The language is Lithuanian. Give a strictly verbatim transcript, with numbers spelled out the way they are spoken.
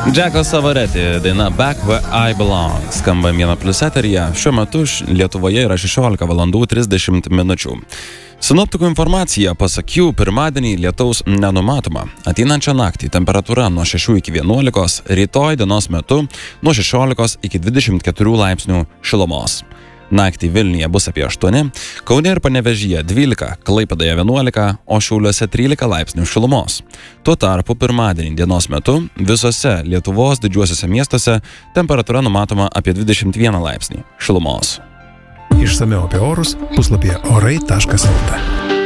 Džeko Savaretti daina Back Where I Belong skamba vieno plius eteryje. Šiuo metu Lietuvoje yra šešiolika valandų trisdešimt minučių. Sinoptikų informacija pasak jų pirmadienį lietaus nenumatoma. Ateinančią naktį temperatūra nuo šešių iki vienuolikos, rytoj dienos metu nuo šešiolikos iki dvidešimt keturių laipsnių šilumos. Naktį Vilniuje bus apie aštuoni, Kaune ir Panevėžyje dvylika, Klaipėdoje vienuolika, o Šiauliuose trylika laipsnių šilumos. Tuo tarpu pirmadienį dienos metu visose Lietuvos didžiuosiuose miestuose temperatūra numatoma apie dvidešimt vieną laipsnį šilumos. Išsamiau apie orus puslapyje orai taškas lt.